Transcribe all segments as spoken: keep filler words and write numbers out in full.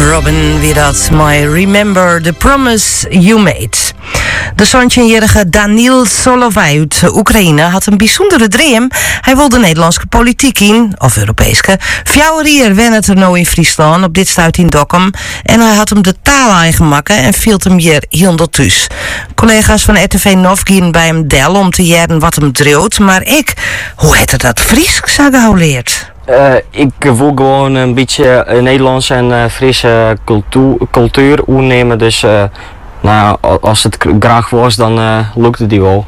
Robin wie dat. My Remember the Promise You Made. De zeventienjarige Daniil Solovay uit Oekraïne had een bijzondere droom. Hij wilde de Nederlandse politiek in, of Europese. Vier jaar wen het er nou in Friesland, op dit stuit in Dokkum. En hij had hem de taal aangemakken en viel hem hier heel thuis. Collega's van R T V Nov gingen bij hem del om te jaren wat hem dreeuwt. Maar ik, hoe heeft het dat Fries zo gauw leert? Uh, ik wil gewoon een beetje uh, Nederlandse en uh, Friese cultuur, cultuur opnemen. Dus uh, nou, als het graag was, dan uh, lukte die wel.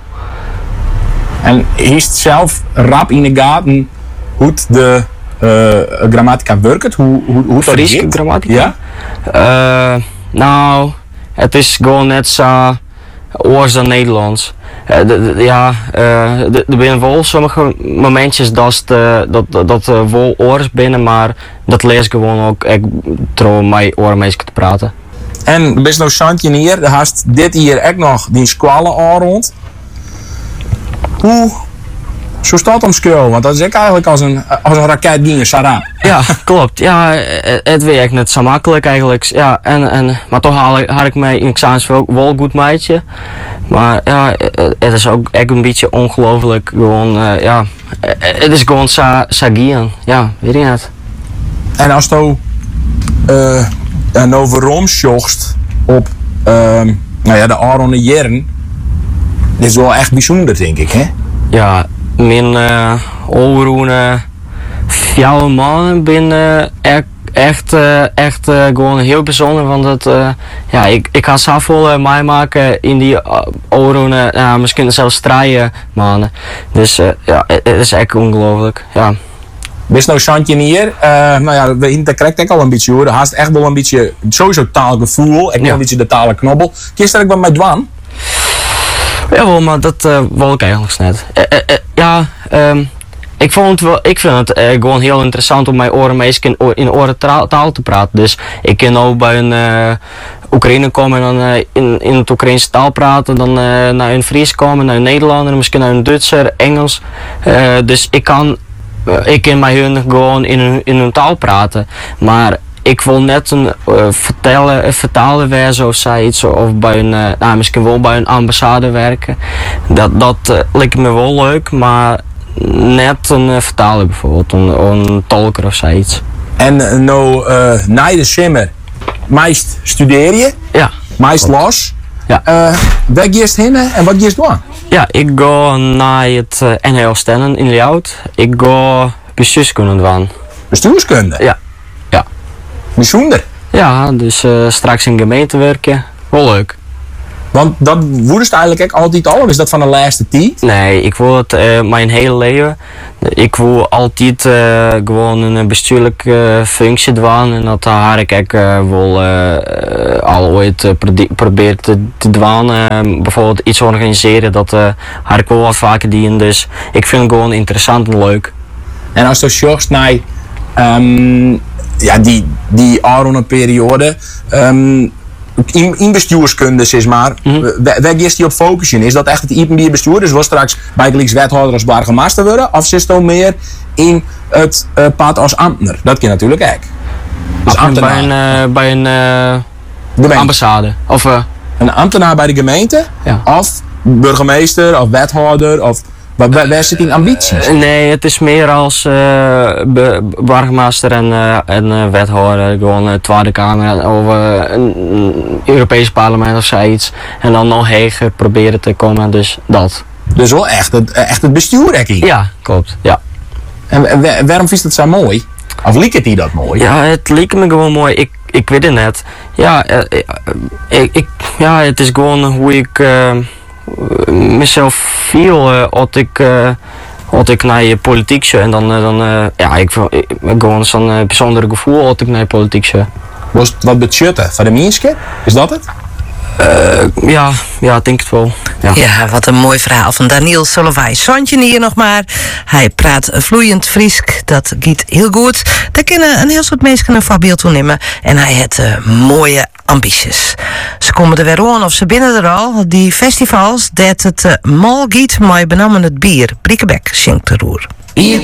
En is het zelf rap in de gaten hoe de uh, grammatica werkt? Hoe, hoe, hoe dat Friese grammatica? Ja? Uh, nou, het is gewoon net zo oors dan Nederlands. Uh, de, de, ja, uh, er zijn wel sommige momentjes dat uh, dat, dat, dat uh, wel oors binnen, maar dat lees ik gewoon ook ik trouw mij oormeesje te praten. En je bent nou zeventien hier, dan hast dit hier ook nog die squallen aan rond. Hoe zo staat om school? Want dat is ik eigenlijk als een, als een raket ging, Sarah. Ja, klopt. Ja, het werkt net zo makkelijk eigenlijk. Ja, en, en, maar toch haal ik, haal ik mij in examens wel, wel goed meidje. Maar ja, het is ook echt een beetje ongelooflijk. Gewoon, uh, ja, het is gewoon sa, sagian. Ja, weet je net. En als je uh, een overom zocht op uh, nou ja, de Aron Jern, dit is wel echt bijzonder, denk ik, hè? Ja, mijn uh, overroene vier mannen binnen echt, echt, uh, echt uh, gewoon heel bijzonder. Want het, uh, ja, ik, ik ga zoveel uh, meemaken in die uh, overroene, uh, misschien zelfs strijden maanden. Dus uh, ja, het, het is echt ongelooflijk. Ja. Bist nou zeventien hier, uh, nou ja, dat krijg ik al een beetje hoor. Haast echt wel een beetje, sowieso taalgevoel, ik ja. Een beetje de talenknobbel. Kies dat ik bij mij dwan? Jawel, maar dat uh, wil ik eigenlijk net. Uh, uh, uh, ja, um, ik, vond het wel, ik vind het uh, gewoon heel interessant om mijn oren mee in, in oren taal, taal te praten. Dus ik kan ook bij een uh, Oekraïne komen en dan uh, in, in het Oekraïnse taal praten. Dan uh, naar een Fries komen, naar een Nederlander, misschien naar een Duitser, Engels. Uh, dus ik kan, uh, ik kan met hun gewoon in hun, in hun taal praten. Maar ik wil net een uh, vertellen, een vertaler wezen of zoiets, of bij een, uh, nou, misschien wel bij een ambassade werken. Dat, dat uh, lijkt me wel leuk, maar net een uh, vertaler bijvoorbeeld, een, een tolker of zoiets. En uh, nou, uh, na de zomer, meest studeer je? Ja. Meest los? Ja. Uh, waar ga je heen en wat ga je doen? Ja, ik ga naar het uh, N H L Stennen in Ljout. Ik ga bestuurskunde doen. Bestuurskunde? Ja. Bijzonder. Ja, dus uh, straks in gemeente werken. Wel leuk. Want dat woedest eigenlijk ook altijd al, of is dat van de laatste tijd? Nee, ik wil het uh, mijn hele leven. Ik wil altijd uh, gewoon een bestuurlijke uh, functie doen en dat had ik ook uh, wel uh, al ooit uh, proberen te, te doen. Uh, bijvoorbeeld iets organiseren, dat uh, had ik wel wat vaker dienen. Dus ik vind het gewoon interessant en leuk. En als je zocht naar um, ja, die, die Aron periode, um, in, in bestuurskunde zeg maar, mm-hmm. waar is die op focussen? Is dat echt het I P M bestuur? Dus was straks bijgelijks wethouder als burgemeester worden? Of zit het meer in het uh, pad als ambtenaar? Dat kan natuurlijk ook. Dus bij een, uh, bij een uh, ambassade? Of, uh, een ambtenaar bij de gemeente? Ja. Of burgemeester of wethouder? Of Waar, waar zit die ambities? Uh, nee, het is meer als uh, burgemeester en, uh, en uh, wethouder, gewoon uh, Tweede Kamer of uh, een, een Europees parlement of zoiets. En dan nog hoger proberen te komen, dus dat. Dus wel echt het, echt het bestuur, Ekkie? Ja, klopt, ja. En, en waarom vindt het zo mooi? Of liep het die dat mooi? Ja, het liep me gewoon mooi. Ik, ik weet het net. Ja, uh, ik, ik, ja, het is gewoon hoe ik Uh, mezelf viel uh, als ik, uh, als ik naar je politiek zou en dan, uh, dan uh, ja, ik, ik, ik gewoon zo'n uh, bijzonder gevoel als ik naar je politiek zou. Was het wat budgetten van de mensen? Is dat het? Uh, ja, ja, ik denk het wel. Ja. Ja, wat een mooi verhaal van Daniil Solovay. Zandje hier nog maar. Hij praat vloeiend Friesk. Dat gaat heel goed. Daar kunnen een heel soort mensen een voorbeeld toe nemen. En hij heeft uh, mooie ambities. Ze komen er weer aan of ze binnen er al. Die festivals dat het uh, mal giet, maar benamen het bier. Briekebek zingt de roer.